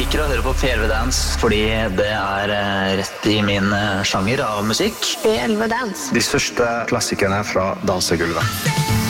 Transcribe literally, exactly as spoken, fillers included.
liker å høre på P L V Dance fordi det er eh, rett i min eh, sjanger av musikk. P L V Dance. De største klassikerne fra dansegulvet.